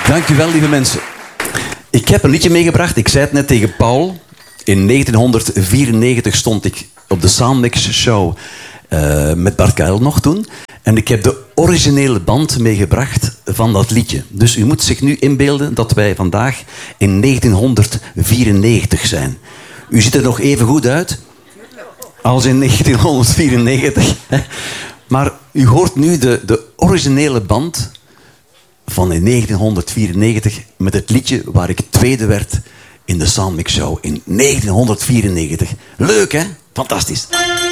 Dankjewel, lieve mensen. Ik heb een liedje meegebracht. Ik zei het net tegen Paul. In 1994 stond ik op de Soundmix Show met Bart Kuil nog toen. En ik heb de originele band meegebracht van dat liedje. Dus u moet zich nu inbeelden dat wij vandaag in 1994 zijn. U ziet er nog even goed uit als in 1994. Maar u hoort nu de originele band van in 1994 met het liedje waar ik tweede werd in de Soundmix Show in 1994. Leuk, hè? Fantastisch.